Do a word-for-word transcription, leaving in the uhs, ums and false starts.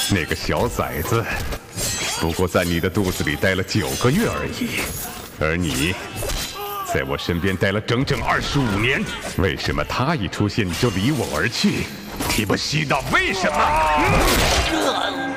那个小崽子，不过在你的肚子里待了九个月而已，而你，在我身边待了整整二十五年。为什么他一出现你就离我而去？你不知道为什么？